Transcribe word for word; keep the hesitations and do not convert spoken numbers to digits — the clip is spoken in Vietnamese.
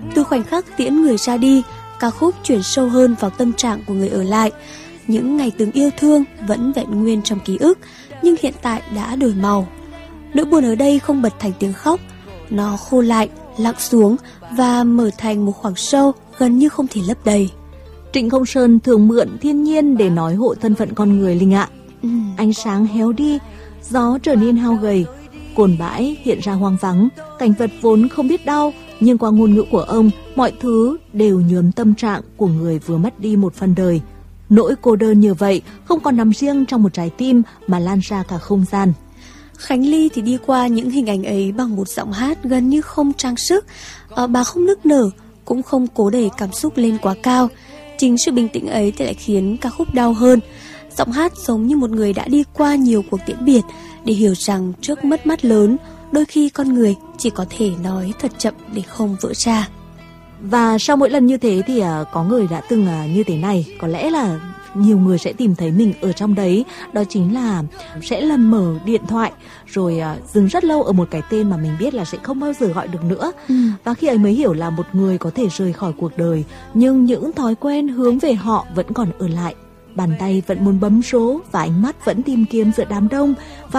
Từ khoảnh khắc tiễn người ra đi, ca khúc chuyển sâu hơn vào tâm trạng của người ở lại. Những ngày từng yêu thương vẫn vẹn nguyên trong ký ức, nhưng hiện tại đã đổi màu. Nỗi buồn ở đây không bật thành tiếng khóc, nó khô lại, lặng xuống và mở thành một khoảng sâu gần như không thể lấp đầy. Trịnh Công Sơn thường mượn thiên nhiên để nói hộ thân phận con người Linh ạ. Ừ. Ánh sáng héo đi, gió trở nên hao gầy, cồn bãi hiện ra hoang vắng, cảnh vật vốn không biết đau, nhưng qua ngôn ngữ của ông, mọi thứ đều nhuốm tâm trạng của người vừa mất đi một phần đời. Nỗi cô đơn như vậy không còn nằm riêng trong một trái tim mà lan ra cả không gian. Khánh Ly thì đi qua những hình ảnh ấy bằng một giọng hát gần như không trang sức. à, Bà không nức nở, cũng không cố đẩy cảm xúc lên quá cao. Chính sự bình tĩnh ấy thì lại khiến ca khúc đau hơn. Giọng hát giống như một người đã đi qua nhiều cuộc tiễn biệt để hiểu rằng trước mất mát lớn, đôi khi con người chỉ có thể nói thật chậm để không vỡ ra. Và sau mỗi lần như thế thì uh, có người đã từng uh, như thế này, có lẽ là nhiều người sẽ tìm thấy mình ở trong đấy. Đó chính là sẽ lần mở điện thoại rồi uh, dừng rất lâu ở một cái tên mà mình biết là sẽ không bao giờ gọi được nữa. ừ. Và khi ấy mới hiểu là một người có thể rời khỏi cuộc đời, nhưng những thói quen hướng về họ vẫn còn ở lại. Bàn tay vẫn muốn bấm số và ánh mắt vẫn tìm kiếm giữa đám đông. Và